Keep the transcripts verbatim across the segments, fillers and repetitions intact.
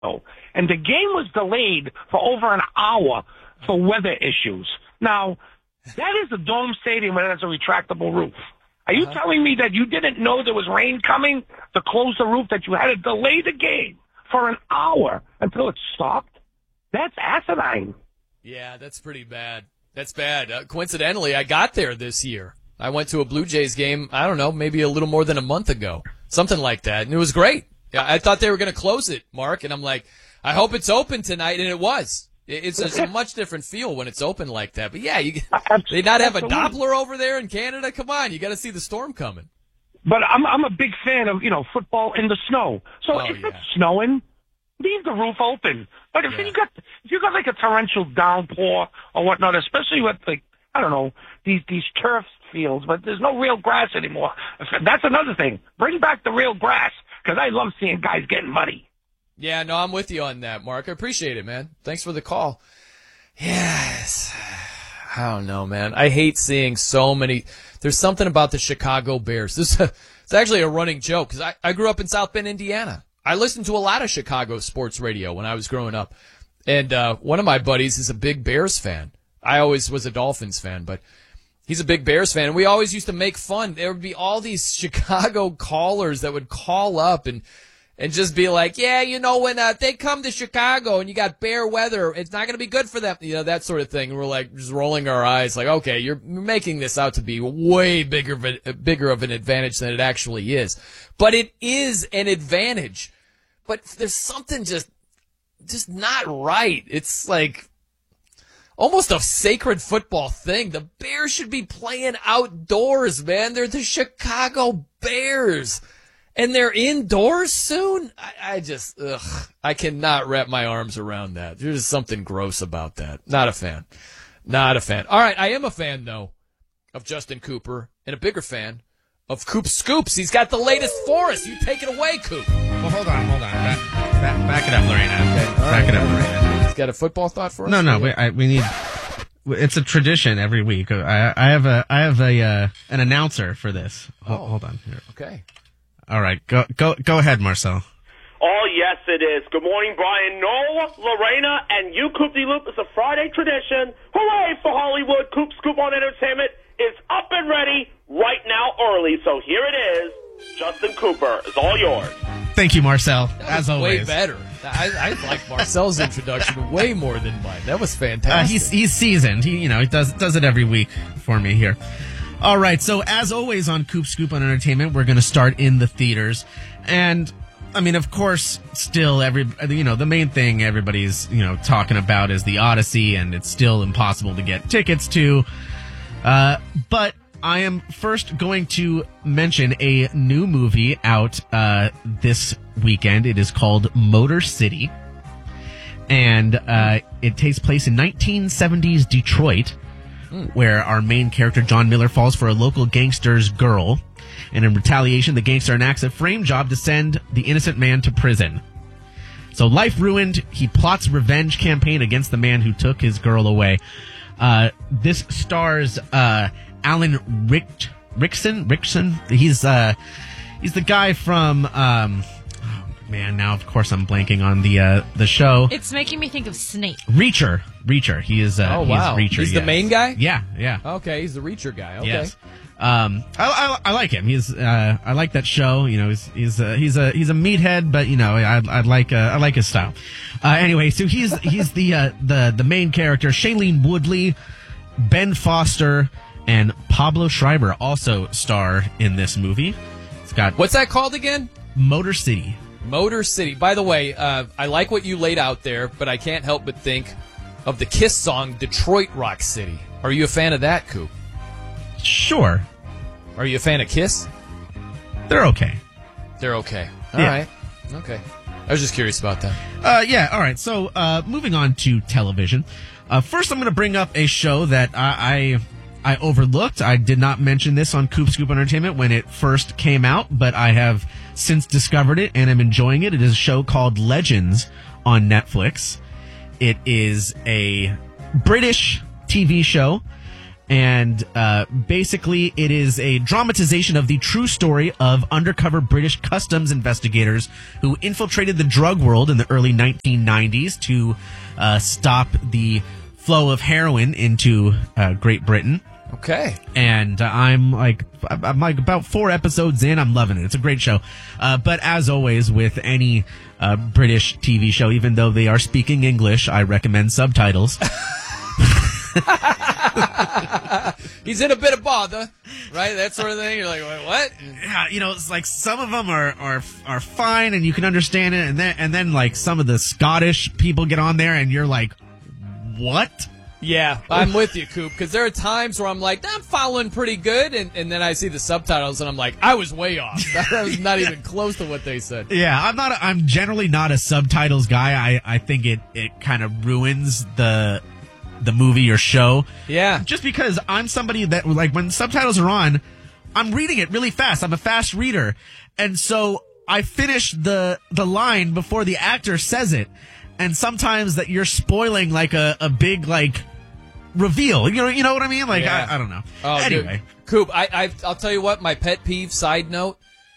and the game was delayed for over an hour for weather issues. Now, that is a dome stadium and it has a retractable roof. Are you uh-huh. telling me that you didn't know there was rain coming to close the roof, that you had to delay the game for an hour until it stopped? That's asinine. Yeah, that's pretty bad. That's bad. Uh, coincidentally, I got there this year. I went to a Blue Jays game, I don't know, maybe a little more than a month ago. Something like that. And it was great. Yeah, I thought they were going to close it, Mark. And I'm like, I hope it's open tonight. And it was. It's, it's a much different feel when it's open like that. But, yeah, you, they not have a Doppler over there in Canada? Come on, you got to see the storm coming. But I'm I'm a big fan of, you know, football in the snow. So oh, if yeah. it's snowing, leave the roof open. But if yeah. you got if you got like a torrential downpour or whatnot, especially with like I don't know these these turf fields, but there's no real grass anymore. That's another thing. Bring back the real grass because I love seeing guys getting muddy. Yeah, no, I'm with you on that, Mark. I appreciate it, man. Thanks for the call. Yes. I don't know, man. I hate seeing so many. There's something about the Chicago Bears. This it's actually a running joke because I, I grew up in South Bend, Indiana. I listened to a lot of Chicago sports radio when I was growing up. And uh, one of my buddies is a big Bears fan. I always was a Dolphins fan, but he's a big Bears fan. And we always used to make fun. There would be all these Chicago callers that would call up and and just be like, yeah, you know, when uh, they come to Chicago and you got bear weather, it's not going to be good for them. You know, that sort of thing. And we're like just rolling our eyes like, okay, you're making this out to be way bigger of, a, bigger of an advantage than it actually is. But it is an advantage. But there's something just just not right. It's like almost a sacred football thing. The Bears should be playing outdoors, man. They're the Chicago Bears. And they're indoors soon? I, I just, ugh, I cannot wrap my arms around that. There's just something gross about that. Not a fan. Not a fan. All right, I am a fan, though, of Justin Cooper, and a bigger fan of Coop Scoops. He's got the latest for us. You take it away, Coop. Well, hold on, hold on. Back, back, back it up, Lorena. Okay. Back right. it up, Lorena. He's got a football thought for us? No, no, we, I, we need... It's a tradition every week. I, I have a, I have a, uh, an announcer for this. Hold, oh, hold on here. Okay. All right, go go go ahead, Marcel. Oh, yes, it is. Good morning, Brian. Noel, Lorena, and you, Coop de Loop. It's a Friday tradition. Hooray for Hollywood. Coop Scoop on Entertainment is up and ready right now early. So here it is. Justin Cooper is all yours. Thank you, Marcel, as always. Way better. I, I like Marcel's introduction way more than mine. That was fantastic. Uh, he's he's seasoned. He you know he does does it every week for me here. All right, so as always on Coop Scoop on Entertainment, we're going to start in the theaters. And, I mean, of course, still, every you know, the main thing everybody's, you know, talking about is the Odyssey, and it's still impossible to get tickets to. Uh, but I am first going to mention a new movie out uh, this weekend. It is called Motor City. And uh, it takes place in nineteen seventies Detroit, where our main character, John Miller, falls for a local gangster's girl. And in retaliation, the gangster enacts a frame job to send the innocent man to prison. So life ruined, he plots revenge campaign against the man who took his girl away. Uh, this stars uh, Alan Rick, Rickson. Rickson. He's uh, he's the guy from... Um, Man, now of course I'm blanking on the uh, the show. It's making me think of Snake. Reacher, Reacher. He is. Uh, oh wow, he is Reacher, he's yes. the main guy. Yeah, yeah. Okay, he's the Reacher guy. Okay. Yes. Um, I, I I like him. He's uh, I like that show. You know, he's he's uh, he's a he's a meathead, but you know, I I like uh, I like his style. Uh, anyway, so he's he's the uh, the the main character. Shailene Woodley, Ben Foster, and Pablo Schreiber also star in this movie. It's got what's that called again? Motor City. Motor City. By the way, uh, I like what you laid out there, but I can't help but think of the Kiss song, Detroit Rock City. Are you a fan of that, Coop? Sure. Are you a fan of Kiss? They're okay. They're okay. All yeah. right. Okay. I was just curious about that. Uh, yeah, all right. So, uh, moving on to television. Uh, first, I'm going to bring up a show that I... I I overlooked. I did not mention this on Coop Scoop Entertainment when it first came out, but I have since discovered it and am enjoying it. It is a show called Legends on Netflix. It is a British T V show, And uh, basically, it is a dramatization of the true story of undercover British customs investigators who infiltrated the drug world in the early nineteen nineties to uh, stop the flow of heroin into uh, Great Britain. Okay. And uh, I'm like, I'm like about four episodes in. I'm loving it. It's a great show. Uh, but as always, with any uh, British T V show, even though they are speaking English, I recommend subtitles. He's in a bit of bother, right? That sort of thing. You're like, wait, what? Yeah, you know, it's like some of them are, are are fine and you can understand it, and then and then like some of the Scottish people get on there and you're like, what? Yeah, I'm with you, Coop, because there are times where I'm like, I'm following pretty good, and, and then I see the subtitles and I'm like, I was way off. That was not even close to what they said. Yeah, I'm not. A, I'm generally not a subtitles guy. I I think it it kind of ruins the. the movie or show. Yeah. Just because I'm somebody that, like, when subtitles are on, I'm reading it really fast. I'm a fast reader. And so I finish the, the line before the actor says it. And sometimes that you're spoiling, like, a, a big, like, reveal. You know, you know what I mean? Like, yeah. I, I don't know. Oh, anyway. Dude. Coop, I, I, I'll tell you what, my pet peeve, side note,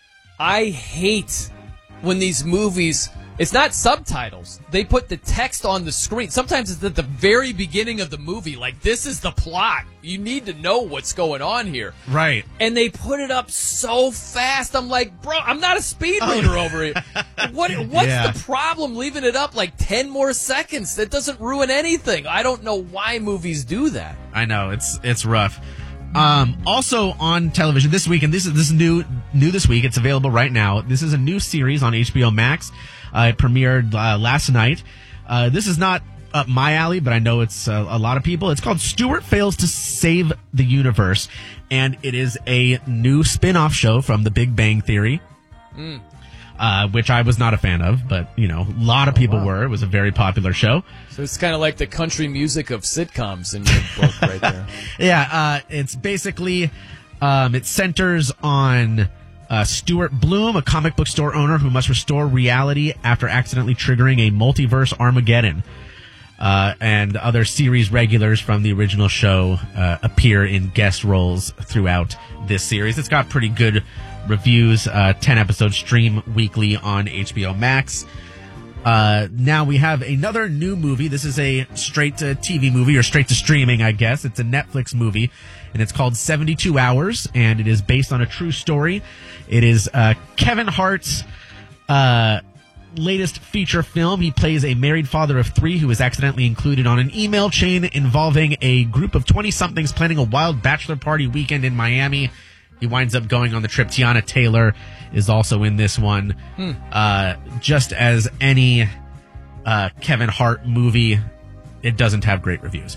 I hate when these movies... It's not subtitles. They put the text on the screen. Sometimes it's at the very beginning of the movie. Like, this is the plot. You need to know what's going on here. Right. And they put it up so fast. I'm like, bro, I'm not a speed reader oh. over here. What? What's yeah. the problem leaving it up like ten more seconds? That doesn't ruin anything. I don't know why movies do that. I know. It's it's rough. Um, also on television this week, and this is this is new new this week. It's available right now. This is a new series on H B O Max. Uh, it premiered uh, last night. Uh, this is not up my alley, but I know it's uh, a lot of people. It's called Stuart Fails to Save the Universe, and it is a new spin-off show from The Big Bang Theory, mm. uh, which I was not a fan of, but, you know, a lot of people oh, wow. were. It was a very popular show. So it's kind of like the country music of sitcoms in your book right there. Yeah, uh, it's basically, um, it centers on... Uh, Stuart Bloom, a comic book store owner who must restore reality after accidentally triggering a multiverse Armageddon. Uh, and other series regulars from the original show uh, appear in guest roles throughout this series. It's got pretty good reviews. Uh, ten episodes stream weekly on H B O Max. Uh, now we have another new movie. This is a straight to T V movie, or straight to streaming, I guess. It's a Netflix movie, and it's called seventy-two hours, and it is based on a true story. It is uh, Kevin Hart's uh, latest feature film. He plays a married father of three who is accidentally included on an email chain involving a group of twenty-somethings planning a wild bachelor party weekend in Miami. He winds up going on the trip. Tiana Taylor is also in this one. Hmm. Uh, just as any uh, Kevin Hart movie, it doesn't have great reviews.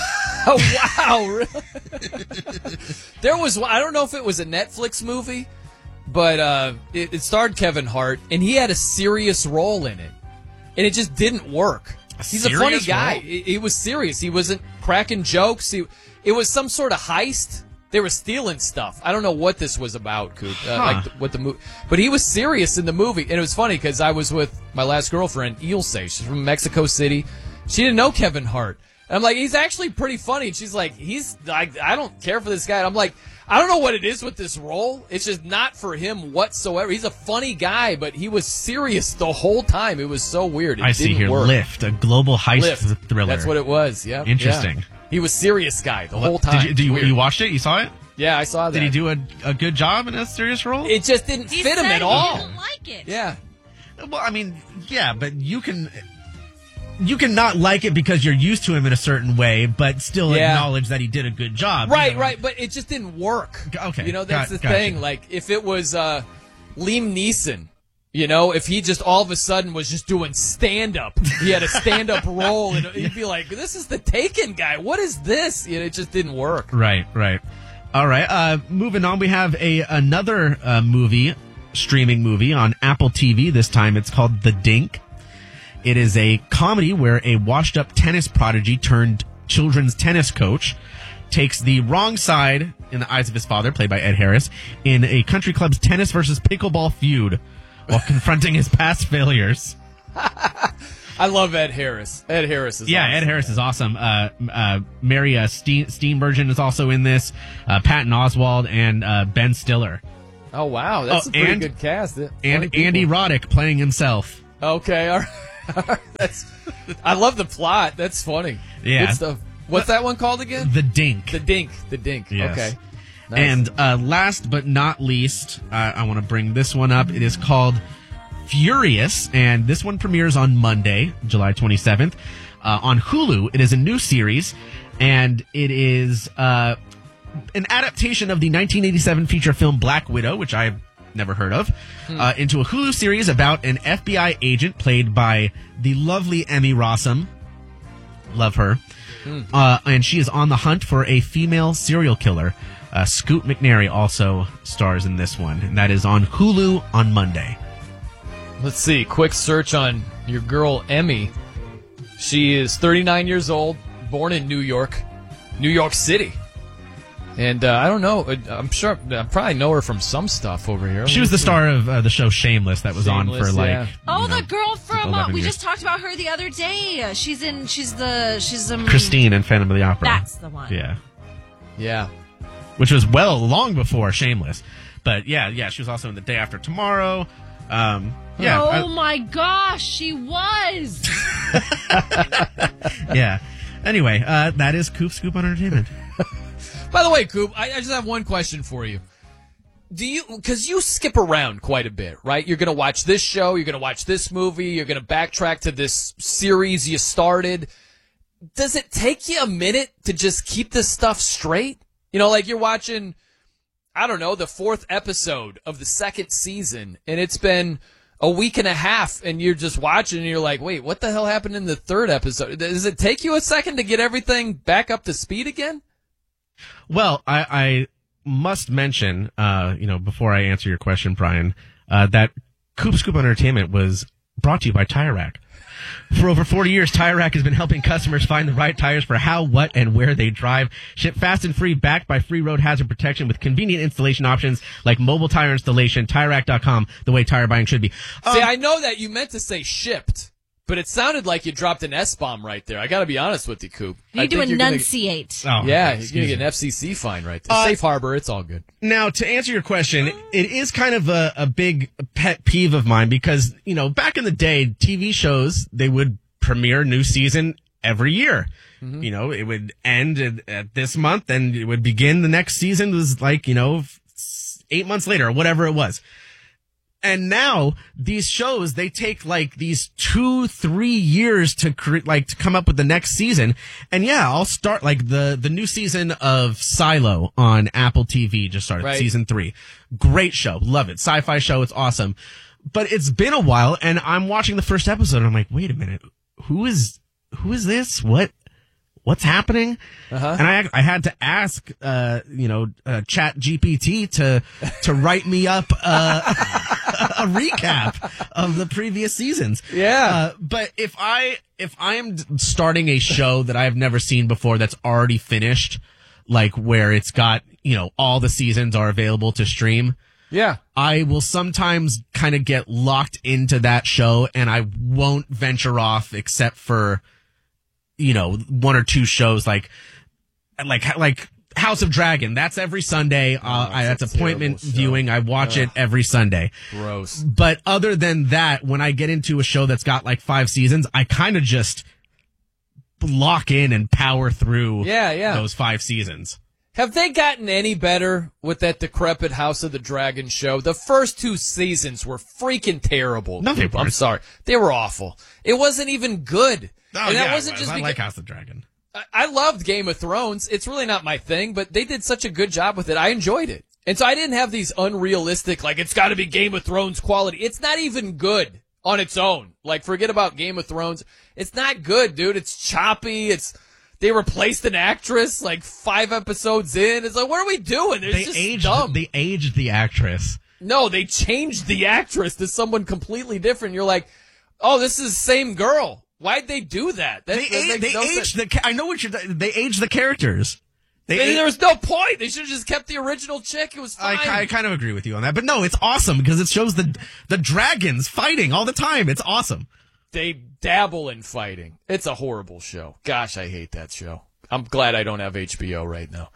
Oh, wow. Really? There was, I don't know if it was a Netflix movie, but uh, it, it starred Kevin Hart, and he had a serious role in it. And it just didn't work. A He's a funny guy. Role? He, he was serious. He wasn't cracking jokes. He, it was some sort of heist. They were stealing stuff. I don't know what this was about, Coop. Uh, huh. Like the, what the movie, but he was serious in the movie, and it was funny because I was with my last girlfriend, Ilse. She's from Mexico City. She didn't know Kevin Hart. And I'm like, he's actually pretty funny. And she's like, he's like, I don't care for this guy. And I'm like, I don't know what it is with this role. It's just not for him whatsoever. He's a funny guy, but he was serious the whole time. It was so weird. It I see here, work. Lift, a global heist Lift. thriller. That's what it was. Yeah, interesting. Yeah. He was serious guy the well, whole time. Did you, did you, you watched it? You saw it? Yeah, I saw that. Did he do a, a good job in a serious role? It just didn't he fit him at he all. Didn't like it. Yeah. Well, I mean, yeah, but you can you can not like it because you're used to him in a certain way, but still yeah. acknowledge that he did a good job. Right, you know? right, but it just didn't work. Okay. You know, that's got, the thing. gotcha. Like, if it was uh, Liam Neeson, you know, if he just all of a sudden was just doing stand-up, he had a stand-up role, and you'd be like, this is the Taken guy. What is this? You know, it just didn't work. Right, right. All right, uh, moving on, we have a another uh, movie, streaming movie on Apple T V. This time it's called The Dink. It is a comedy where a washed-up tennis prodigy turned children's tennis coach takes the wrong side in the eyes of his father, played by Ed Harris, in a country club's tennis versus pickleball feud while confronting his past failures. I love Ed Harris. Ed Harris is Yeah, awesome. Ed Harris is awesome. Uh, uh, Mary uh, Steen, Steenburgen is also in this. Uh, Patton Oswalt and uh, Ben Stiller. Oh, wow. That's Oh, a pretty and- good cast. And twenty people. Andy Roddick playing himself. Okay, all right. That's, I love the plot. That's funny. Yeah. Good stuff. What's that one called again? The Dink. The Dink. The Dink. Yes. Okay. Nice. And uh, last but not least, uh, I want to bring this one up. It is called Furious, and this one premieres on Monday, July twenty-seventh. Uh, on Hulu, it is a new series, and it is uh, an adaptation of the nineteen eighty-seven feature film Black Widow, which I've never heard of, hmm. uh, into a Hulu series about an F B I agent played by the lovely Emmy Rossum. Love her. Hmm. Uh, and she is on the hunt for a female serial killer. Uh, Scoot McNairy also stars in this one, and that is on Hulu on Monday. Let's see. Quick search on your girl, Emmy. She is thirty-nine years old, born in New York, New York City. And uh, I don't know. I'm sure I probably know her from some stuff over here. She was the star of uh, the show Shameless that was Shameless, on for like. yeah. Oh, you know, the girl from uh, eleven we years. just talked about her the other day. She's in. She's the. She's um. Christine in Phantom of the Opera. That's the one. Yeah. Yeah. Which was well long before Shameless, but yeah, yeah, she was also in The Day After Tomorrow. Um, yeah. Oh I, my gosh, she was. yeah. Anyway, uh, that is Coop Scoop on Entertainment. By the way, Coop, I, I just have one question for you. Do you, because you skip around quite a bit, right? You're going to watch this show, you're going to watch this movie, you're going to backtrack to this series you started. Does it take you a minute to just keep this stuff straight? You know, like you're watching, I don't know, the fourth episode of the second season, and it's been a week and a half, and you're just watching, and you're like, wait, what the hell happened in the third episode? Does it take you a second to get everything back up to speed again? Well, I, I must mention, uh, you know, before I answer your question, Brian, uh, that Coop Scoop on Entertainment was brought to you by Tire Rack. For over forty years, Tire Rack has been helping customers find the right tires for how, what, and where they drive. Ship fast and free, backed by free road hazard protection with convenient installation options like mobile tire installation. Tire Rack dot com, the way tire buying should be. Um, See, I know that you meant to say shipped, but it sounded like you dropped an S-bomb right there. I got to be honest with you, Coop. You I need to think you're gonna- enunciate. oh, yeah, excuse you're going to get me. an F C C fine right there. Uh, Safe harbor, it's all good. Now, to answer your question, it is kind of a, a big pet peeve of mine because, you know, back in the day, T V shows, they would premiere new season every year. Mm-hmm. You know, it would end at, at this month and it would begin the next season was like, you know, eight months later or whatever it was. And now these shows, they take like these two, three years to cre- like to come up with the next season. And yeah, I'll start like the, the new season of Silo on Apple T V just started, Right. season three. Great show. Love it. Sci-fi show. It's awesome. But it's been a while and I'm watching the first episode and I'm like, wait a minute. Who is, who is this? What? What's happening? Uh-huh. And I I had to ask, uh, you know, uh, Chat G P T to to write me up uh, a recap of the previous seasons. Yeah. Uh, but if I if I am starting a show that I've never seen before that's already finished, like where it's got, you know, all the seasons are available to stream, Yeah. I will sometimes kind of get locked into that show and I won't venture off except for, you know, one or two shows like, like, like House of Dragon. That's every Sunday. Uh, Oh, I, that's that's a appointment terrible show. viewing. I watch Ugh. it every Sunday. Gross. But other than that, when I get into a show that's got like five seasons, I kind of just lock in and power through Yeah, yeah. those five seasons. Have they gotten any better with that decrepit House of the Dragon show? The first two seasons were freaking terrible. No, they Coop. I'm weren't. sorry. They were awful. It wasn't even good. Oh, and that yeah, wasn't I, just I because like House of the Dragon. I, I loved Game of Thrones. It's really not my thing, but they did such a good job with it. I enjoyed it. And so I didn't have these unrealistic, like, it's got to be Game of Thrones quality. It's not even good on its own. Like, forget about Game of Thrones. It's not good, dude. It's choppy. It's... They replaced an actress like five episodes in. It's like, what are we doing? It's They just aged. dumb. They aged the actress. No, they changed the actress to someone completely different. You're like, oh, this is the same girl. Why'd they do that? That, They that a- makes they no aged sense. the. Ca- I know what you're. They aged the characters. They. They- a- there was no point. They should have just kept the original chick. It was fine. I, I kind of agree with you on that, but no, it's awesome because it shows the the dragons fighting all the time. It's awesome. they dabble in fighting. It's a horrible show. Gosh, I hate that show. I'm glad I don't have H B O right now.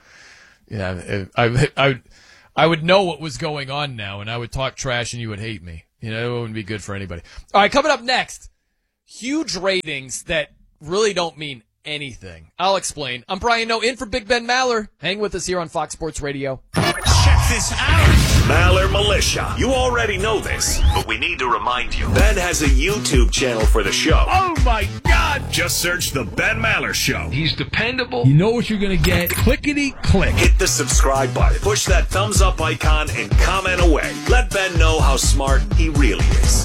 Yeah, I, I, I would know what was going on now, and I would talk trash, and you would hate me. You know, it wouldn't be good for anybody. All right, coming up next, huge ratings that really don't mean anything. I'll explain. I'm Brian Noe, in for Big Ben Maller. Hang with us here on Fox Sports Radio. Check this out. Maller Militia. You already know this, but we need to remind you. Ben has a YouTube channel for the show. Oh, my God. Just search The Ben Maller Show. He's dependable. You know what you're going to get. Clickety click. Hit the subscribe button. Push that thumbs up icon and comment away. Let Ben know how smart he really is.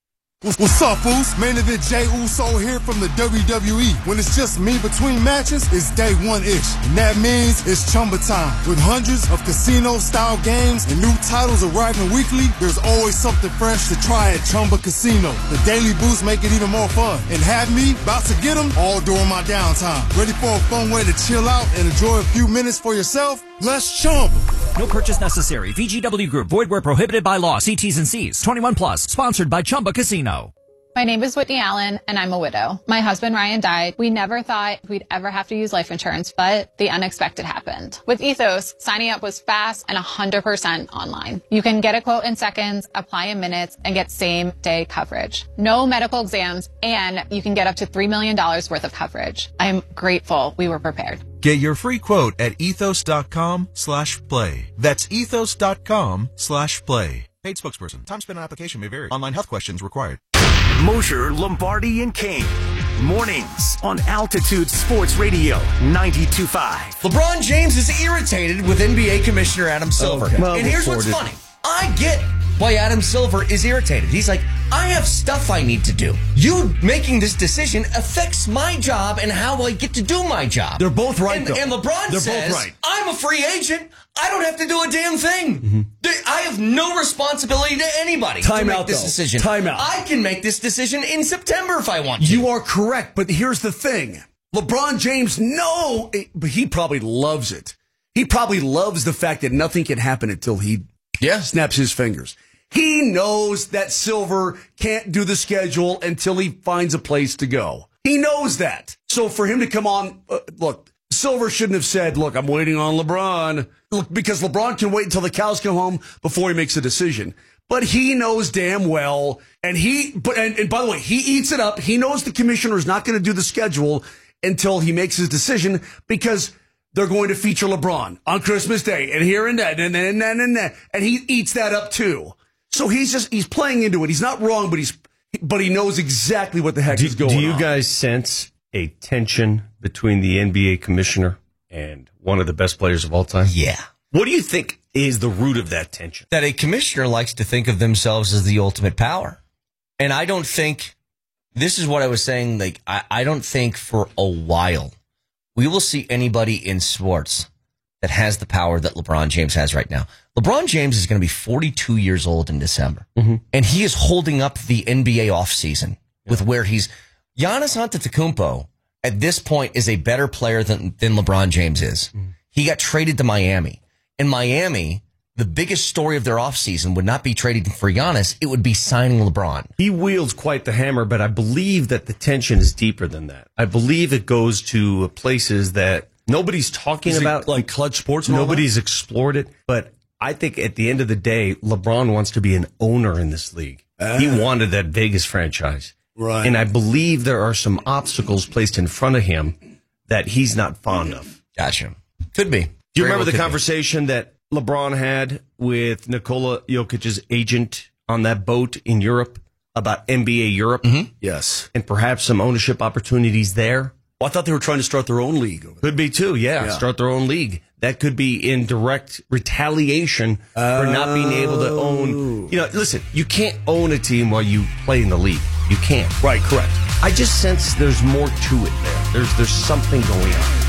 What's up, fools? Main event Jey Uso here from the W W E. When it's just me between matches, it's day one-ish. And that means it's Chumba time. With hundreds of casino-style games and new titles arriving weekly, there's always something fresh to try at Chumba Casino. The daily boosts make it even more fun. And have me about to get them all during my downtime. Ready for a fun way to chill out and enjoy a few minutes for yourself? Let's Chumba. No purchase necessary. V G W Group. Void where prohibited by law. See T's and C's. twenty-one plus. Sponsored by Chumba Casino. My name is Whitney Allen, and I'm a widow. My husband, Ryan, died. We never thought we'd ever have to use life insurance, but the unexpected happened. With Ethos, signing up was fast and one hundred percent online. You can get a quote in seconds, apply in minutes, and get same-day coverage. No medical exams, and you can get up to three million dollars worth of coverage. I'm grateful we were prepared. Get your free quote at ethos.com slash play. That's ethos.com slash play. Paid spokesperson. Time spent on application may vary. Online health questions required. Mosher, Lombardi, and Kane. Mornings on Altitude Sports Radio ninety-two point five. LeBron James is irritated with N B A Commissioner Adam Silver. Okay. Well, and here's what's it. funny. I get why Adam Silver is irritated. He's like, I have stuff I need to do. You making this decision affects my job and how I get to do my job. They're both right, and, though. And LeBron They're says, both right. I'm a free agent. I don't have to do a damn thing. Mm-hmm. I have no responsibility to anybody Time to make out, this though. decision. Time out. I can make this decision in September if I want to. You are correct, but here's the thing. LeBron James, no, but he probably loves it. He probably loves the fact that nothing can happen until he yeah. snaps his fingers. He knows that Silver can't do the schedule until he finds a place to go. He knows that. So for him to come on, uh, look, Silver shouldn't have said, look, I'm waiting on LeBron. Look, because LeBron can wait until the cows come home before he makes a decision. But he knows damn well, and he, but and, and by the way, he eats it up. He knows the commissioner is not going to do the schedule until he makes his decision because they're going to feature LeBron on Christmas Day and here and that and then and then and that, and he eats that up too. So he's just he's playing into it. He's not wrong, but he's but he knows exactly what the heck do, is going on. Do you on. guys sense a tension between the N B A commissioner and one of the best players of all time? Yeah. What do you think is the root of that tension? That a commissioner likes to think of themselves as the ultimate power. And I don't think, this is what I was saying, like, I, I don't think for a while we will see anybody in sports that has the power that LeBron James has right now. LeBron James is going to be forty-two years old in December. Mm-hmm. And he is holding up the N B A offseason yeah. with where he's, Giannis Antetokounmpo at this point is a better player than, than LeBron James is. Mm-hmm. He got traded to Miami. In Miami, the biggest story of their offseason would not be trading for Giannis. It would be signing LeBron. He wields quite the hammer, but I believe that the tension is deeper than that. I believe it goes to places that nobody's talking is about. Like Clutch Sports? Nobody's explored it. But I think at the end of the day, LeBron wants to be an owner in this league. Uh, he wanted that Vegas franchise. Right. And I believe there are some obstacles placed in front of him that he's not fond of. Gotcha. Could be. Do you Very remember well the conversation be. that LeBron had with Nikola Jokic's agent on that boat in Europe about N B A Europe? Mm-hmm. Yes. And perhaps some ownership opportunities there? Well, I thought they were trying to start their own league. Over there. Could be too, yeah, yeah. Start their own league. That could be in direct retaliation oh. for not being able to own. You know, listen, you can't own a team while you play in the league. You can't. Right, correct. I just sense there's more to it there. There's there's something going on.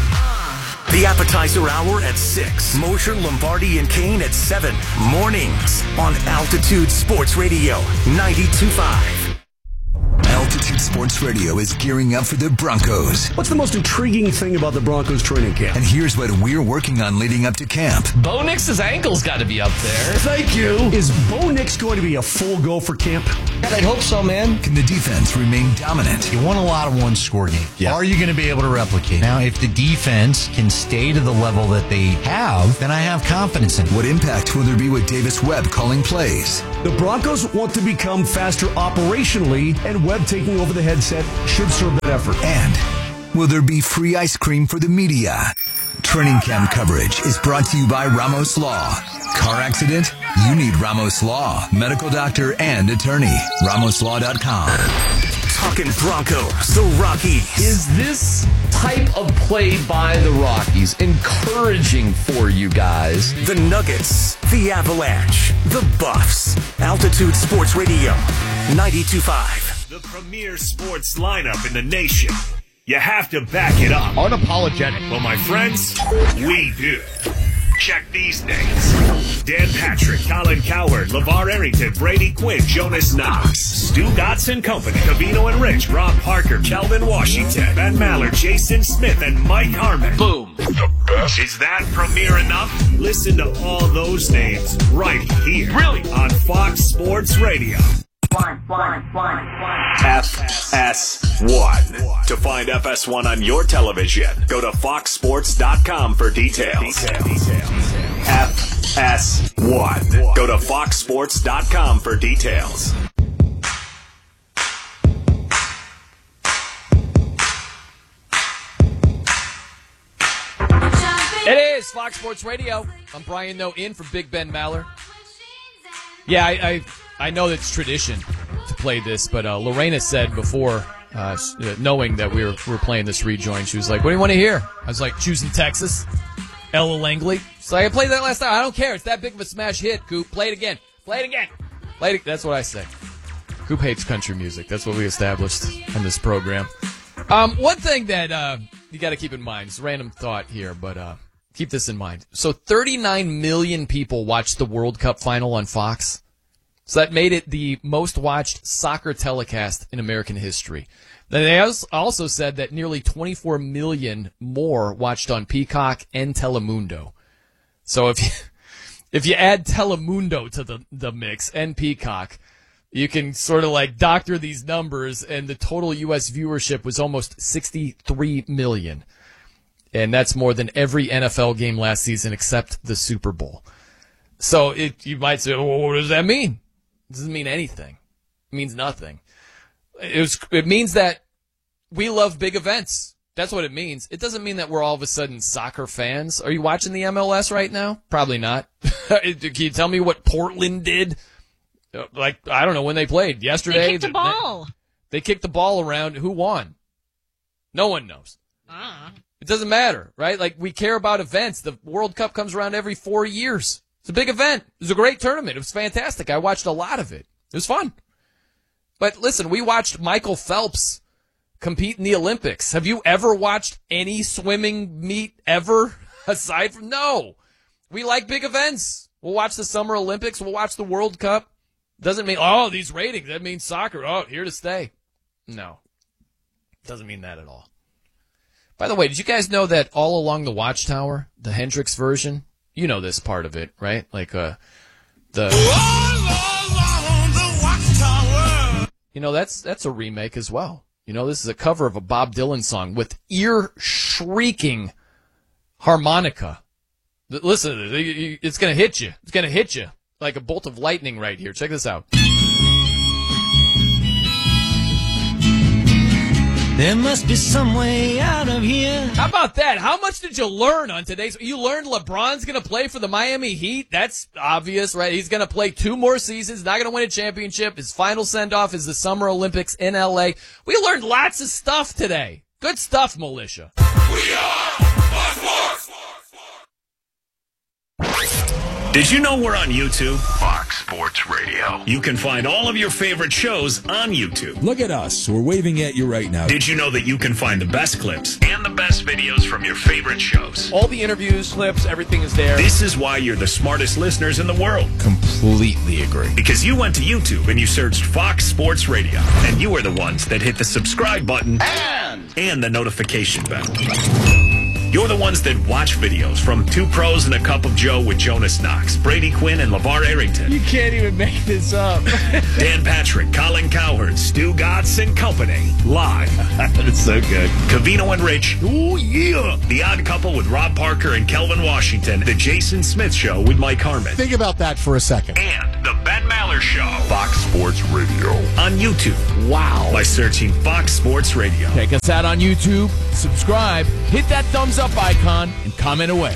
The Appetizer Hour at six. Mosher, Lombardi, and Kane at seven. Mornings on Altitude Sports Radio ninety-two point five. Altitude Sports Radio is gearing up for the Broncos. What's the most intriguing thing about the Broncos training camp? And here's what we're working on leading up to camp. Bo Nix's ankle's got to be up there. Thank you. Is Bo Nix going to be a full go for camp? God, I'd hope so, man. Can the defense remain dominant? You won a lot of one-score games. Yeah. Are you going to be able to replicate? Now, if the defense can stay to the level that they have, then I have confidence in it. What impact will there be with Davis Webb calling plays? The Broncos want to become faster operationally, and Webb taking over the headset should serve that effort. And will there be free ice cream for the media? Training camp coverage is brought to you by Ramos Law. Car accident? You need Ramos Law. Medical doctor and attorney. Ramos Law dot com. Talking Broncos, the Rockies. Is this type of play by the Rockies encouraging for you guys? The Nuggets, the Avalanche, the Buffs. Altitude Sports Radio, ninety-two point five. The premier sports lineup in the nation. You have to back it up. Unapologetic. Well, my friends, we do. Check these names. Dan Patrick, Colin Cowherd, LeVar Arrington, Brady Quinn, Jonas Knox, Stu Gotts and Company, Cavino and Rich, Rob Parker, Kelvin Washington, Ben Maller, Jason Smith, and Mike Harmon. Boom. The best. Is that premier enough? Listen to all those names right here. Really? On Fox Sports Radio. One, one, one, one. F S one. To find F S one on your television, go to fox sports dot com for details. Detail. Detail. F S one. Go to fox sports dot com for details. It is Fox Sports Radio. I'm Brian Noe in for Big Ben Maller. Yeah, I, I I know it's tradition to play this, but uh, Lorena said before, uh, knowing that we were, we were playing this rejoin, she was like, what do you want to hear? I was like, choosing Texas, Ella Langley. She's like, I played that last time. I don't care. It's that big of a smash hit, Coop. Play it again. Play it again. Play it. That's what I say. Coop hates country music. That's what we established on this program. Um, one thing that uh, you got to keep in mind, it's a random thought here, but uh, keep this in mind. So thirty-nine million people watched the World Cup final on Fox. So that made it the most watched soccer telecast in American history. Then they also said that nearly twenty-four million more watched on Peacock and Telemundo. So if you, if you add Telemundo to the, the mix and Peacock, you can sort of like doctor these numbers, and the total U S viewership was almost sixty-three million. And that's more than every N F L game last season except the Super Bowl. So it, you might say, well, what does that mean? It doesn't mean anything. It means nothing. It, was, it means that we love big events. That's what it means. It doesn't mean that we're all of a sudden soccer fans. Are you watching the M L S right now? Probably not. Can you tell me what Portland did? Like, I don't know when they played. Yesterday? They kicked the ball. They, they kicked the ball around. Who won? No one knows. Uh. It doesn't matter, right? Like, we care about events. The World Cup comes around every four years. It's a big event. It was a great tournament. It was fantastic. I watched a lot of it. It was fun. But listen, we watched Michael Phelps compete in the Olympics. Have you ever watched any swimming meet ever? Aside from, no. We like big events. We'll watch the Summer Olympics. We'll watch the World Cup. Doesn't mean, oh, these ratings. That means soccer. Oh, here to stay. No. Doesn't mean that at all. By the way, did you guys know that all along the Watchtower, the Hendrix version, you know this part of it, right? Like, uh, the, you know, that's, that's a remake as well. You know, this is a cover of a Bob Dylan song with ear-shrieking harmonica. Listen, it's going to hit you. It's going to hit you like a bolt of lightning right here. Check this out. There must be some way out of here. How about that? How much did you learn on today's? You learned LeBron's going to play for the Miami Heat. That's obvious, right? He's going to play two more seasons, not going to win a championship. His final send-off is the Summer Olympics in L A. We learned lots of stuff today. Good stuff, Militia. We are Fox Sports. Did you know we're on YouTube? Fox Sports Radio. You can find all of your favorite shows on YouTube. Look at us. We're waving at you right now. Did you know that you can find the best clips and the best videos from your favorite shows? All the interviews, clips, everything is there. This is why you're the smartest listeners in the world. Completely agree. Because you went to YouTube and you searched Fox Sports Radio. And you were the ones that hit the subscribe button and, and the notification bell. You're the ones that watch videos from Two Pros and a Cup of Joe with Jonas Knox, Brady Quinn, and LeVar Arrington. You can't even make this up. Dan Patrick, Colin Cowherd, Stu Gatz and Company. Live. That's so good. Covino and Rich. Oh, yeah. The Odd Couple with Rob Parker and Kelvin Washington. The Jason Smith Show with Mike Harmon. Think about that for a second. And the Ben Maller Show. Fox Sports Radio. On YouTube. Wow. By searching Fox Sports Radio. Check us out on YouTube. Subscribe. Hit that thumbs up icon and comment away.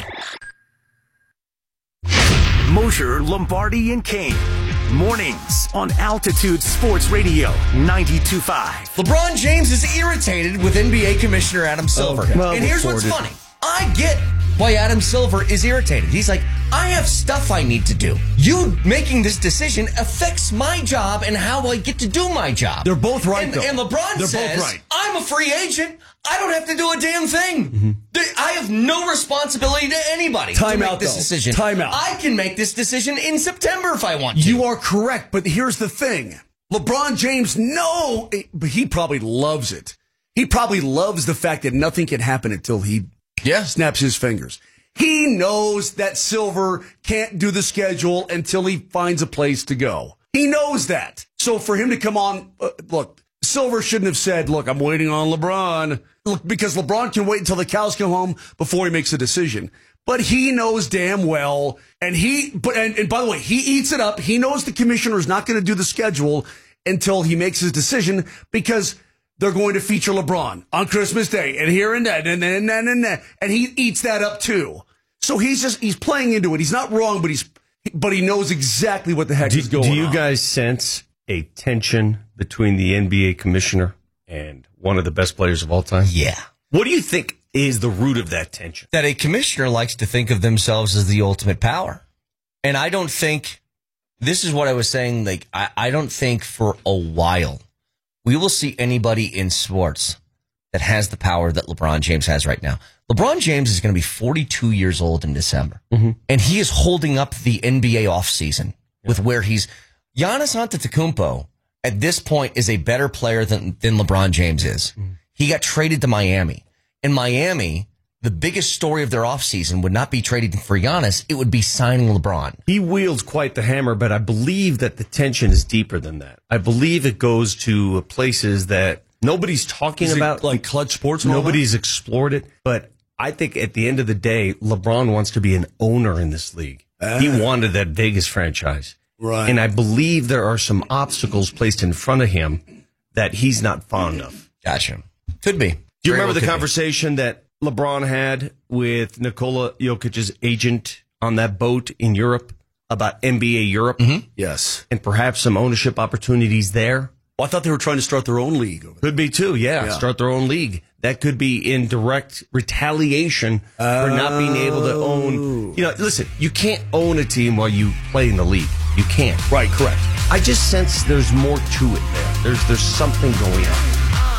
Mosher, Lombardi, and Kane. Mornings on Altitude Sports Radio ninety-two point five. LeBron James is irritated with N B A Commissioner Adam Silver. Okay. Well, and here's what's reported. funny. I get why Adam Silver is irritated. He's like, I have stuff I need to do. You making this decision affects my job and how I get to do my job. They're both right, and, though. and LeBron They're says, both right. I'm a free agent. I don't have to do a damn thing. Mm-hmm. I have no responsibility to anybody Time to make out, this though. decision. Time out. I can make this decision in September if I want to. You are correct, but here's the thing. LeBron James, no, but he probably loves it. He probably loves the fact that nothing can happen until he yeah. snaps his fingers. He knows that Silver can't do the schedule until he finds a place to go. He knows that. So for him to come on, uh, look, Silver shouldn't have said, look, I'm waiting on LeBron. Look, because LeBron can wait until the cows come home before he makes a decision. But he knows damn well, and he, but and, and by the way, he eats it up. He knows the commissioner is not going to do the schedule until he makes his decision because they're going to feature LeBron on Christmas Day and here and that and then and, and, and, and he eats that up too. So he's just he's playing into it. He's not wrong, but he's but he knows exactly what the heck do, is going on. Do you on. guys sense a tension between the N B A commissioner and one of the best players of all time? Yeah. What do you think is the root of that tension? That a commissioner likes to think of themselves as the ultimate power. And I don't think, this is what I was saying, like, I, I don't think for a while we will see anybody in sports that has the power that LeBron James has right now. LeBron James is going to be forty-two years old in December. Mm-hmm. And he is holding up the N B A offseason yeah. with where he's, Giannis Antetokounmpo at this point is a better player than, than LeBron James is. Mm. He got traded to Miami. In Miami, the biggest story of their offseason would not be trading for Giannis. It would be signing LeBron. He wields quite the hammer, but I believe that the tension is deeper than that. I believe it goes to places that nobody's talking is about. It like Clutch Sports? And Nobody's explored it. But I think at the end of the day, LeBron wants to be an owner in this league. Uh, he wanted that Vegas franchise. Right. And I believe there are some obstacles placed in front of him that he's not fond of. Gotcha. Could be. Do you Very remember well the could conversation be. that LeBron had with Nikola Jokic's agent on that boat in Europe about N B A Europe? Mm-hmm. Yes. And perhaps some ownership opportunities there? Well, I thought they were trying to start their own league. Over there. Could be too, yeah, yeah. Start their own league. That could be in direct retaliation oh. for not being able to own. You know, listen, you can't own a team while you play in the league. You can't. Right, correct. I just sense there's more to it there. There's there's something going on.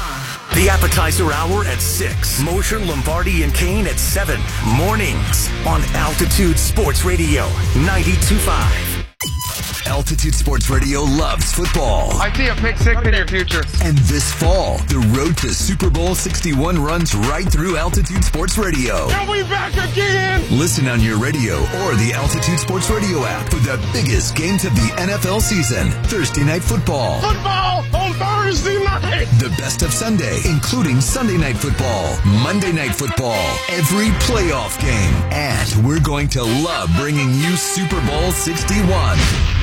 The Appetizer Hour at six. Mosher, Lombardi, and Kane at seven. Mornings on Altitude Sports Radio ninety-two point five. Altitude Sports Radio loves football. I see a pick six in your future. And this fall, the road to Super Bowl sixty-one runs right through Altitude Sports Radio. Are we back again? Listen on your radio or the Altitude Sports Radio app for the biggest games of the N F L season. Thursday Night Football. Football on Thursday night. The best of Sunday, including Sunday Night Football, Monday Night Football, every playoff game. And we're going to love bringing you Super Bowl sixty-one.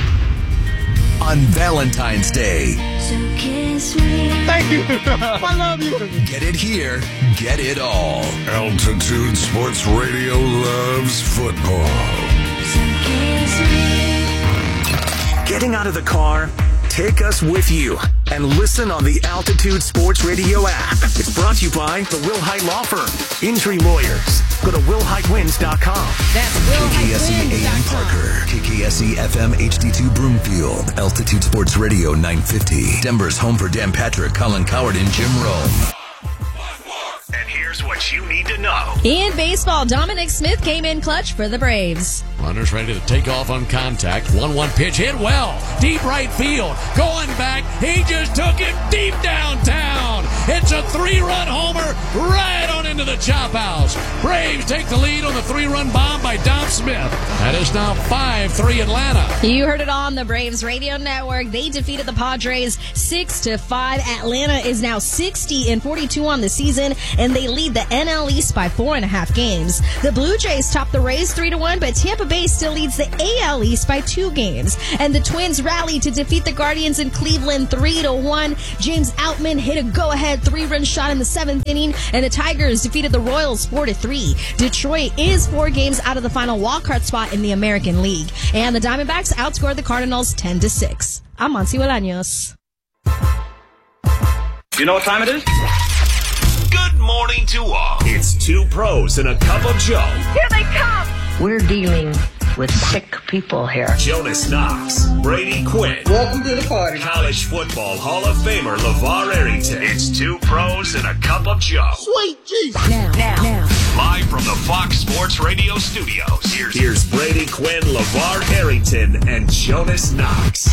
On Valentine's Day. So kiss me. Thank you. I love you. Get it here. Get it all. Altitude Sports Radio loves football. So kiss me. Getting out of the car, Take us with you and listen on the Altitude Sports Radio app. It's brought to you by the Wilhite Law Firm. Injury lawyers. Go to will hite wins dot com. That's will K K S E A M Parker, K K S E F M H D two Broomfield, Altitude Sports Radio nine fifty, Denver's home for Dan Patrick, Colin Coward, and Jim Rome. And here's what you need to know. In baseball, Dominic Smith came in clutch for the Braves. Runners ready to take off on contact. one one pitch hit well. Deep right field. Going back. He just took it deep downtown. It's a three-run homer right on into the chop house. Braves take the lead on the three-run bomb by Dom Smith. That is now five three Atlanta. You heard it on the Braves radio network. They defeated the Padres six to five. Atlanta is now sixty and forty-two on the season, and they lead the N L East by four and a half games. The Blue Jays top the Rays three to one, but Tampa Bay still leads the A L East by two games. And the Twins rally to defeat the Guardians in Cleveland three to one. James Outman hit a go-ahead three-run shot in the seventh inning, and the Tigers defeated the Royals four to three. Detroit is four games out of the final wildcard spot in the American League, and the Diamondbacks outscored the Cardinals ten to six. I'm Monty Bolaños. You know what time it is? Good morning to all. It's two pros and a cup of Joe. Here they come. We're dealing with sick people here. Jonas Knox, Brady Quinn. Welcome to the party. College football Hall of Famer LeVar Arrington. It's two pros and a cup of Joe. Sweet Jesus. Now, now, now. Live from the Fox Sports Radio studios. Here's, here's Brady Quinn, LeVar Arrington, and Jonas Knox.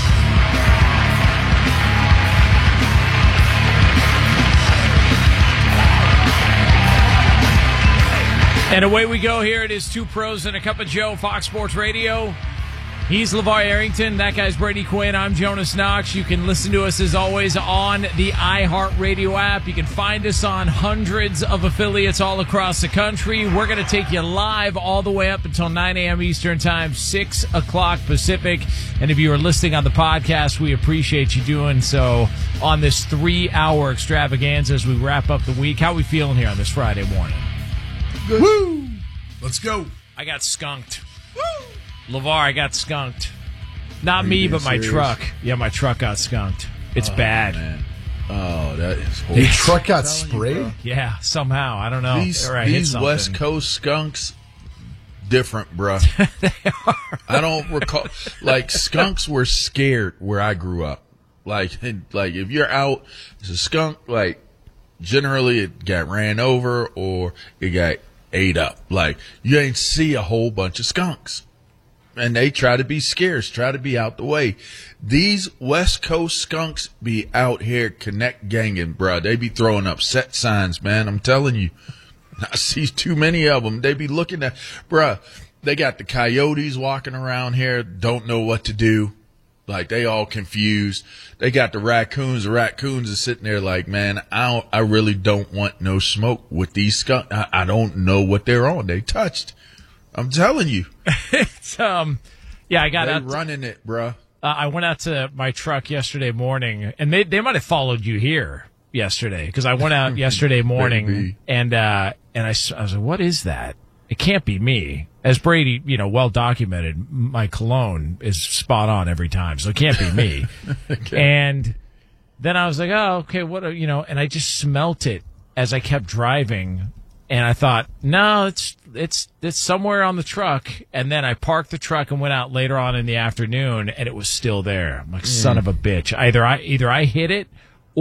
And away we go here. It is Two Pros and a Cup of Joe, Fox Sports Radio. He's LeVar Arrington. That guy's Brady Quinn. I'm Jonas Knox. You can listen to us, as always, on the iHeartRadio app. You can find us on hundreds of affiliates all across the country. We're going to take you live all the way up until nine a.m. Eastern Time, six o'clock Pacific. And if you are listening on the podcast, we appreciate you doing so on this three-hour extravaganza as we wrap up the week. How are we feeling here on this Friday morning? Good. Woo! Let's go. I got skunked. Woo! LeVar, I got skunked. Not Are me, you but my serious? truck. Yeah, my truck got skunked. It's Oh, bad. man. Oh, that is horrible. Your truck got sprayed? Yeah, somehow. I don't know. These, Or I hit these something. West Coast skunks, different, bruh. They are. I don't recall. Like, skunks were scared where I grew up. Like, like if you're out, it's a skunk, like, generally it got ran over or it got ate up. Like, you ain't see a whole bunch of skunks. And they try to be scarce, try to be out the way. These West Coast skunks be out here connect ganging, bruh. They be throwing up set signs, man. I'm telling you. I see too many of them. They be looking at, bruh, they got the coyotes walking around here, don't know what to do. Like, they all confused. They got the raccoons. The raccoons are sitting there like, man, I don't, I really don't want no smoke with these skunks. I, I don't know what they're on. They touched. I'm telling you. It's, um, yeah, I got they out. running it, bruh. Uh, I went out to my truck yesterday morning, and they they might have followed you here yesterday because I went out yesterday morning, Maybe. and uh, and I, s- I was like, what is that? It can't be me. As Brady, you know, well documented, my cologne is spot on every time, so it can't be me. Okay. And then I was like, oh, okay, what, are, you know, and I just smelt it as I kept driving, and I thought, no, it's it's it's somewhere on the truck. And then I parked the truck and went out later on in the afternoon, and it was still there. I'm like, son Mm. of a bitch! Either I either I hit it,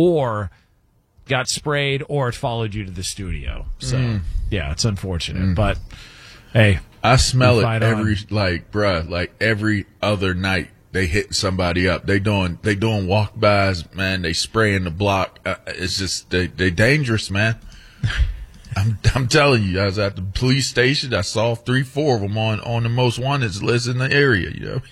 or got sprayed, or it followed you to the studio. So Mm. yeah, it's unfortunate, but hey. I smell we it fight every on. like, bruh, like every other night. They hitting somebody up. They doing they doing walk-bys, man. They spraying the block. Uh, it's just they they dangerous, man. I'm I'm telling you. I was at the police station. I saw three, four of them on on the most wanted list in the area. You know.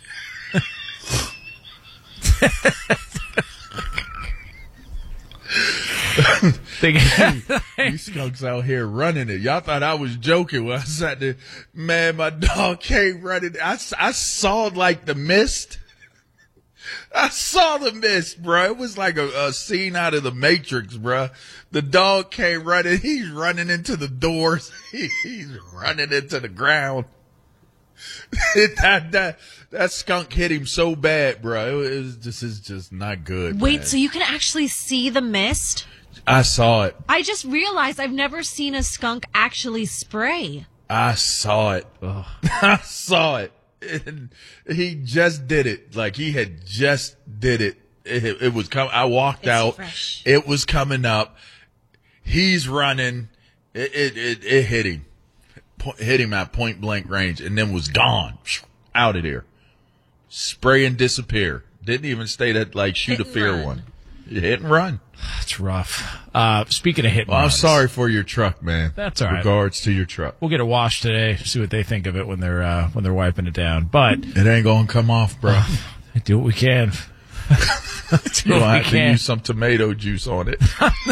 These skunks out here running it. Y'all thought I was joking when I sat there. Man, my dog came running. I, s- I saw like the mist. I saw the mist, bro. It was like a, a scene out of the Matrix, bro. The dog came running. He's running into the doors. He's running into the ground. it, that that that skunk hit him so bad, bro. It was this is just not good. Wait, man. so you can actually see the mist? I saw it. I just realized I've never seen a skunk actually spray. I saw it. I saw it. And he just did it. Like he had just did it. It, it was coming. I walked It's out. fresh. It was coming up. He's running. It it it, it hit him. Po- hit him at point blank range, and then was gone. Out of there. Spray and disappear. Didn't even stay that like shoot Hit a and fear run. one. Hit and run. It's rough. Uh, speaking of hit and Well, I'm runs, sorry for your truck, man. That's all right. Regards to your truck. We'll get it washed today. See what they think of it when they're uh, when they're wiping it down. But it ain't gonna come off, bro. do what we can. do You'll what we have to can. use some tomato juice on it.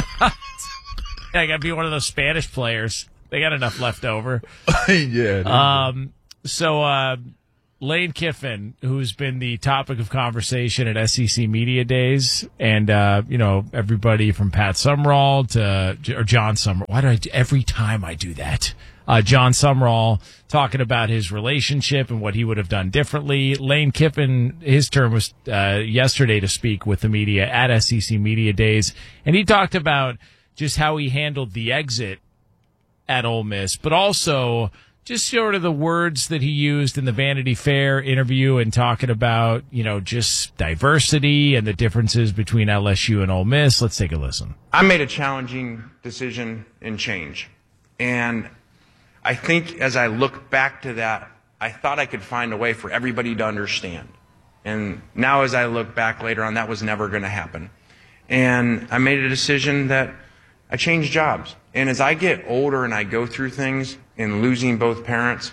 I got to be one of those Spanish players. They got enough left over. yeah. Um. So, uh, Lane Kiffin, who's been the topic of conversation at S E C Media Days, and uh, you know everybody from Pat Summerall to or John Summerall. Why do I do, every time I do that? Uh, John Summerall talking about his relationship and what he would have done differently. Lane Kiffin, his turn was uh, yesterday to speak with the media at S E C Media Days, and he talked about just how he handled the exit at Ole Miss, but also just sort of the words that he used in the Vanity Fair interview and talking about, you know, just diversity and the differences between L S U and Ole Miss. Let's take a listen. I made a challenging decision in change. And I think as I look back to that, I thought I could find a way for everybody to understand. And now as I look back later on, that was never going to happen. And I made a decision that I changed jobs. And as I get older and I go through things, and losing both parents,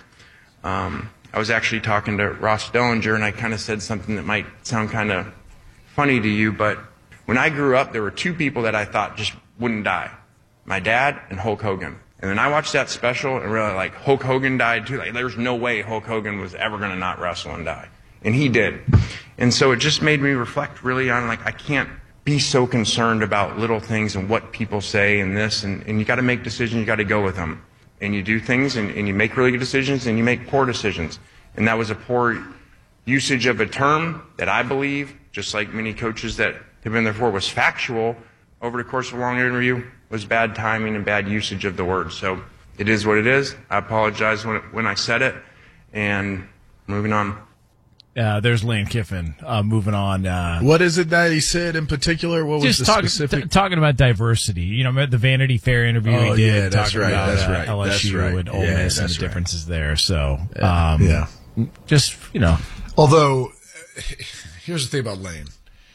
um, I was actually talking to Ross Dellinger, and I kind of said something that might sound kind of funny to you, but when I grew up, there were two people that I thought just wouldn't die. My dad and Hulk Hogan. And then I watched that special and really like Hulk Hogan died too. Like there's no way Hulk Hogan was ever going to not wrestle and die. And he did. And so it just made me reflect really on like I can't be so concerned about little things and what people say and this, and, and you got to make decisions, you got to go with them. And you do things and, and you make really good decisions and you make poor decisions. And that was a poor usage of a term that I believe, just like many coaches that have been there before, was factual over the course of a long interview, was bad timing and bad usage of the word. So it is what it is. I apologize when, when I said it, and moving on. Uh, there's Lane Kiffin uh, moving on. Uh, What is it that he said in particular? What was just the talk, specific? t- talking about diversity. You know, the Vanity Fair interview Oh, he did. yeah, that's talking right, About, that's uh, right, L S U that's right. and Ole Yeah, Miss and that's the right. differences there. So, Yeah. um, Yeah. just, you know. Although, here's the thing about Lane.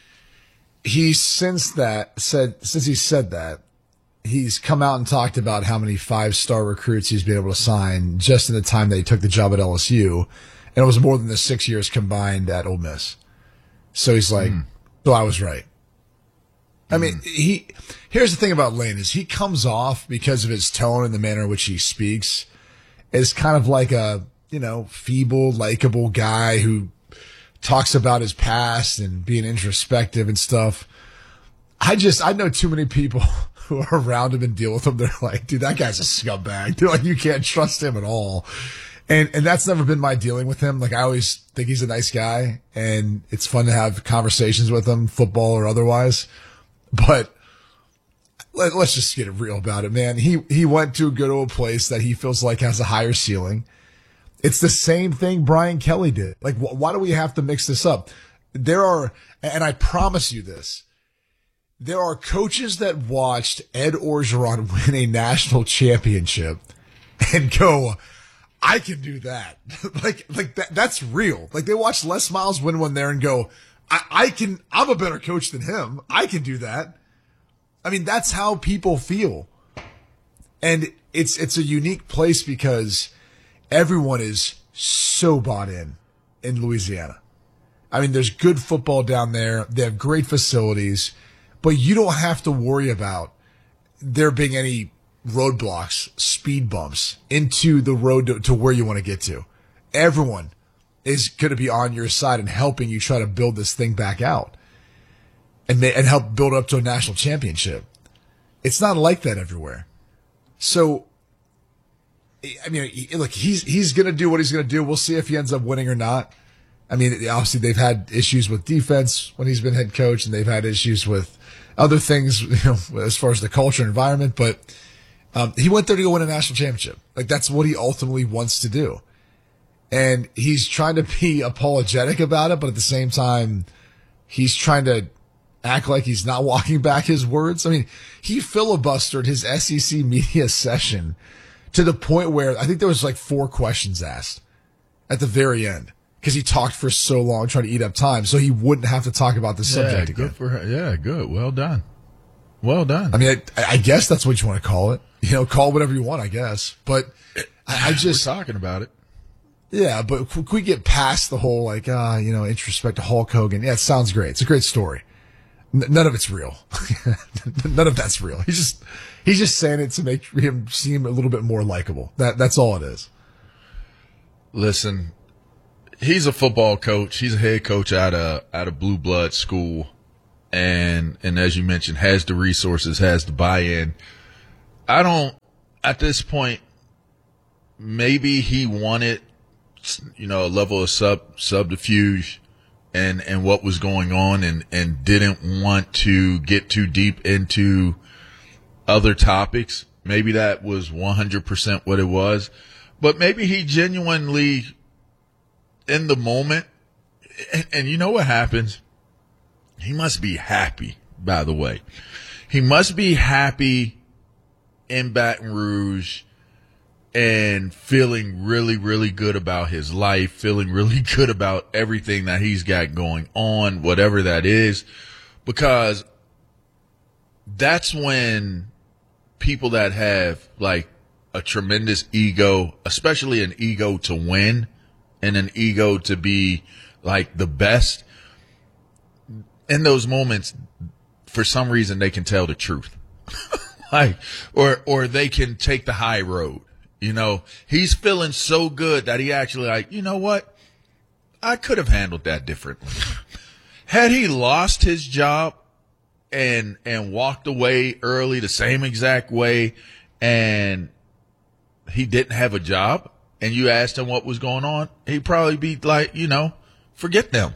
He, since that, said, since he said that, he's come out and talked about how many five-star recruits he's been able to sign just in the time that he took the job at L S U. And it was more than the six years combined at Ole Miss. So he's like, Mm. so I was right. I mean, he, here's the thing about Lane is he comes off because of his tone and the manner in which he speaks as kind of like a, you know, feeble, likable guy who talks about his past and being introspective and stuff. I just, I know too many people who are around him and deal with him. They're like, dude, that guy's a scumbag. They're like, you can't trust him at all. And, and that's never been my dealing with him. Like, I always think he's a nice guy and it's fun to have conversations with him, football or otherwise. But let, let's just get real about it, man. He, he went to a good old place that he feels like has a higher ceiling. It's the same thing Brian Kelly did. Like, wh- why do we have to mix this up? There are, and I promise you this, there are coaches that watched Ed Orgeron win a national championship and go, I can do that. like, like that, that's real. Like they watch Les Miles win one there and go, I, I can, I'm a better coach than him. I can do that. I mean, that's how people feel. And it's, it's a unique place because everyone is so bought in in Louisiana. I mean, there's good football down there. They have great facilities, but you don't have to worry about there being any roadblocks, speed bumps into the road to, to where you want to get to. Everyone is going to be on your side and helping you try to build this thing back out and ma- and help build up to a national championship. It's not like that everywhere. So I mean, he, look, he's he's going to do what he's going to do. We'll see if he ends up winning or not. I mean, obviously they've had issues with defense when he's been head coach, and they've had issues with other things, you know, as far as the culture and environment. But um, he went there to go win a national championship. Like, that's what he ultimately wants to do. And he's trying to be apologetic about it, but at the same time, he's trying to act like he's not walking back his words. I mean, he filibustered his S E C media session to the point where I think there was like four questions asked at the very end because he talked for so long trying to eat up time so he wouldn't have to talk about the subject yeah, again. Good for her. Yeah, good. Well done. Well done. I mean, I, I guess that's what you want to call it. You know, call it whatever you want, I guess. But I, I just... We're talking about it. Yeah, but could we get past the whole, like, ah, uh, you know, introspect to Hulk Hogan? Yeah, it sounds great. It's a great story. N- none of it's real. None of that's real. He's just... He's just saying it to make him seem a little bit more likable. That that's all it is. Listen, he's a football coach. He's a head coach out of out of blue blood school, and and as you mentioned, has the resources, has the buy-in. I don't. At this point, maybe he wanted, you know, a level of sub subterfuge, and and what was going on, and and didn't want to get too deep into other topics. Maybe that was one hundred percent what it was, but maybe he genuinely in the moment, and, and you know what happens? He must be happy, by the way. He must be happy in Baton Rouge and feeling really, really good about his life, feeling really good about everything that he's got going on, whatever that is, because that's when people that have like a tremendous ego, especially an ego to win and an ego to be like the best, in those moments, for some reason, they can tell the truth. like, or, or they can take the high road. You know, he's feeling so good that he actually like, you know what? I could have handled that differently. Had he lost his job and and walked away early the same exact way, and he didn't have a job, and you asked him what was going on, he'd probably be like, you know, forget them.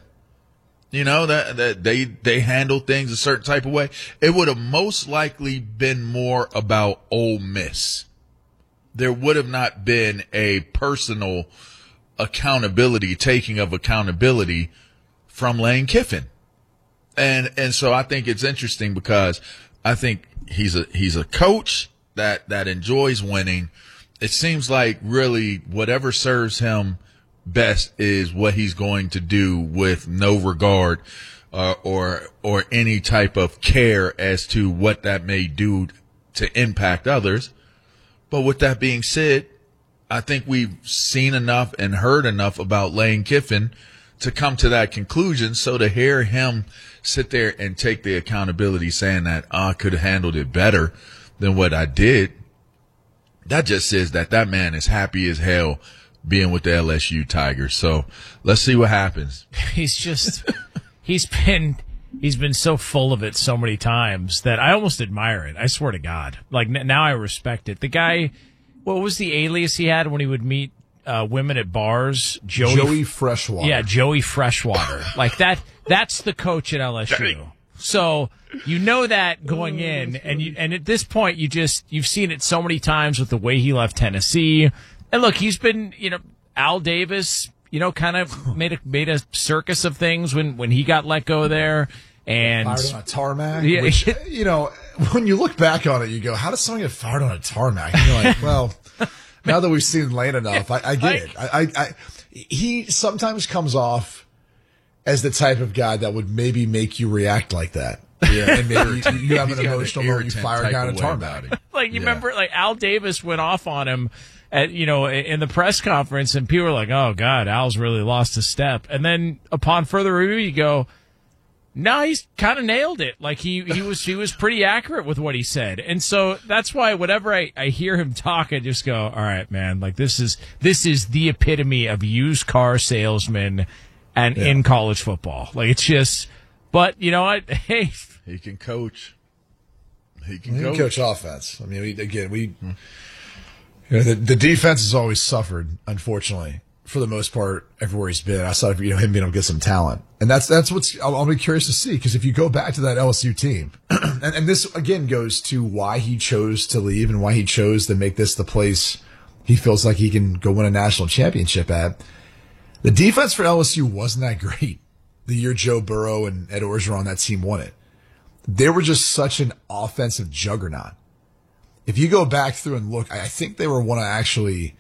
You know, that that they they handle things a certain type of way. It would have most likely been more about Ole Miss. There would have not been a personal accountability, taking of accountability from Lane Kiffin. And, and so I think it's interesting because I think he's a, he's a coach that, that enjoys winning. It seems like really whatever serves him best is what he's going to do with no regard, uh, or, or any type of care as to what that may do to impact others. But with that being said, I think we've seen enough and heard enough about Lane Kiffin to come to that conclusion. So to hear him sit there and take the accountability saying that oh, I could have handled it better than what I did, that just says that that man is happy as hell being with the L S U Tigers. So let's see what happens. He's just, he's been, he's been so full of it so many times that I almost admire it. I swear to God. Like n- now I respect it. The guy, what was the alias he had when he would meet uh, women at bars? Joey, Joey Freshwater. Yeah, Joey Freshwater. Like that, that's the coach at L S U. So you know that going in, and you, and at this point, you just you've seen it so many times with the way he left Tennessee. And look, he's been, you know, Al Davis, you know, kind of made a made a circus of things when when he got let go there, and fired on a tarmac. Yeah. Which, you know, when you look back on it, you go, "How does someone get fired on a tarmac?" And you're like, "Well, now that we've seen Lane enough, I, I get like, it." I, I, I, he sometimes comes off as the type of guy that would maybe make you react like that. Yeah, and maybe you, you have an emotional moment, you fire a guy on a tarmac. Like you yeah. remember, like Al Davis went off on him at you know in the press conference, and people were like, "Oh God, Al's really lost a step." And then upon further review, you go, "No, he's kind of nailed it. Like he he was he was pretty accurate with what he said." And so that's why whenever I, I hear him talk, I just go, "All right, man. Like this is this is the epitome of used car salesman." And yeah. in college football, like it's just, but you know what? Hey, he can coach. He can, he coach. can coach offense. I mean, we, again, we, hmm. You know, the, the defense has always suffered, unfortunately, for the most part, everywhere he's been, outside of you know him being able to get some talent. And that's that's what's I'll, I'll be curious to see, because if you go back to that L S U team, and, and this again goes to why he chose to leave and why he chose to make this the place he feels like he can go win a national championship at. The defense for L S U wasn't that great the year Joe Burrow and Ed Orgeron, that team, won it. They were just such an offensive juggernaut. If you go back through and look, I think they were one of actually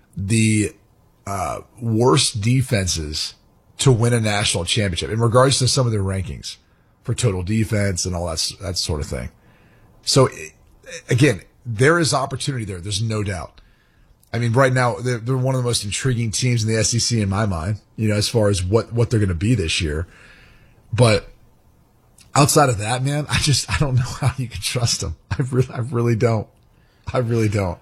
the uh, worst defenses to win a national championship in regards to some of their rankings for total defense and all that, that sort of thing. So, again, there is opportunity there. There's no doubt. I mean, right now, they're, they're one of the most intriguing teams in the S E C in my mind, you know, as far as what, what they're going to be this year. But outside of that, man, I just, I don't know how you can trust them. I really, I really don't. I really don't.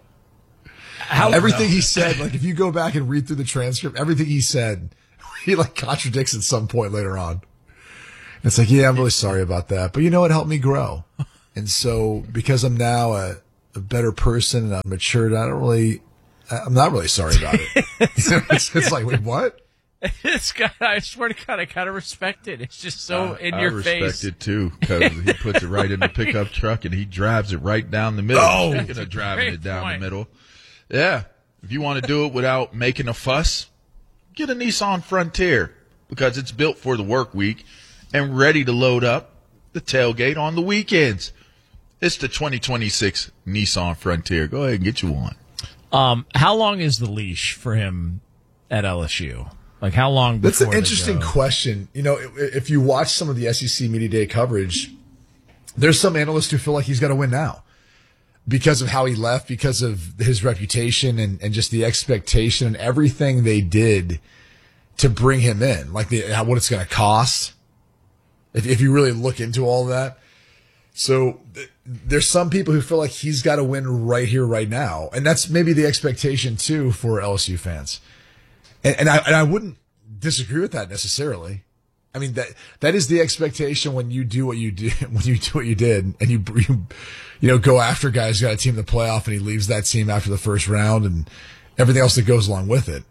How, everything no. he said, like, if you go back and read through the transcript, everything he said, he, like, contradicts at some point later on. It's like, yeah, I'm really sorry about that. But you know, it helped me grow. And so, because I'm now a, a better person and I'm matured, I don't really, I'm not really sorry about it. it's, it's like, wait, what? It's got, I swear to God, I kind of respect it. It's just so uh, in I your respect face. it too, because he puts it right in the pickup truck and he drives it right down the middle. Oh, Speaking of driving it down point. the middle. Yeah. If you want to do it without making a fuss, get a Nissan Frontier, because it's built for the work week and ready to load up the tailgate on the weekends. It's the twenty twenty-six Nissan Frontier. Go ahead and get you one. Um, how long is the leash for him at L S U? Like, how long before That's an they interesting go? question. You know, if you watch some of the S E C Media Day coverage, there's some analysts who feel like he's got to win now because of how he left, because of his reputation and, and just the expectation and everything they did to bring him in, like the, what it's going to cost. If, if you really look into all of that. So th- there's some people who feel like he's got to win right here, right now. And that's maybe the expectation too for L S U fans. And, and I, and I wouldn't disagree with that necessarily. I mean, that, that is the expectation when you do what you do, when you do what you did and you, you, you know, go after guys who got a team in the playoff and he leaves that team after the first round and everything else that goes along with it.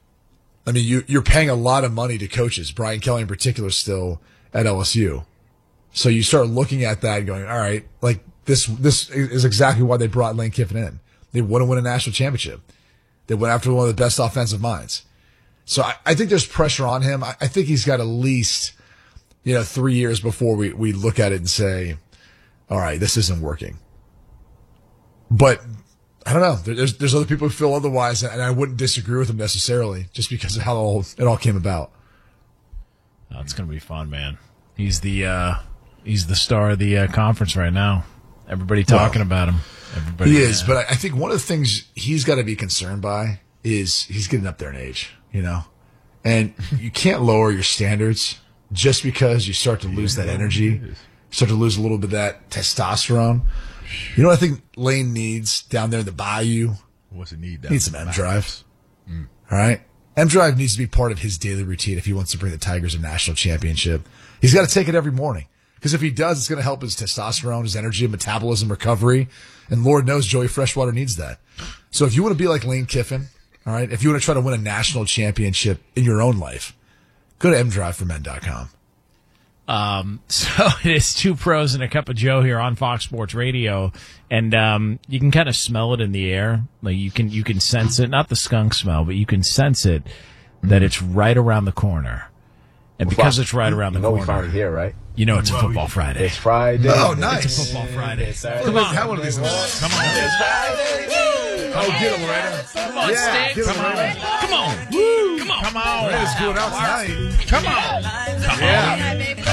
I mean, you, you're paying a lot of money to coaches, Brian Kelly in particular, still at L S U. So you start looking at that and going, all right, like this, this is exactly why they brought Lane Kiffin in. They want to win a national championship. They went after one of the best offensive minds. So I, I think there's pressure on him. I, I think he's got at least, you know, three years before we, we look at it and say, all right, this isn't working. But I don't know. There's, there's other people who feel otherwise, and I wouldn't disagree with them necessarily just because of how all, it all came about. Oh, it's going to be fun, man. He's the, uh, he's the star of the uh, conference right now. Everybody talking well, about him. Everybody, he is, uh, but I think one of the things he's got to be concerned by is he's getting up there in age, you know? And you can't lower your standards just because you start to lose that energy, start to lose a little bit of that testosterone. You know what I think Lane needs down there in the bayou? What's it need down Needs some M drive. Mm. All right? M drive needs to be part of his daily routine if he wants to bring the Tigers a national championship. He's got to take it every morning. Because if he does, it's going to help his testosterone, his energy, metabolism, recovery. And Lord knows Joey Freshwater needs that. So if you want to be like Lane Kiffin, all right, if you want to try to win a national championship in your own life, go to m drive for men dot com. Um, so it is Two Pros and a Cup of Joe here on Fox Sports Radio. And, um, you can kind of smell it in the air. Like you can, you can sense it, not the skunk smell, but you can sense it that it's right around the corner. And because it's right around the you know corner. We finally here, right? You know it's a football Friday. It's Friday. Oh, nice. It's a football Friday. Come on. Have one of these. Come on. It's Friday. Oh, get him, Loretta. Come on, yeah, Sticks. Come on. Come on. Woo. Come on. Come on. Loretta's going out tonight. Come on. Come on. Yeah.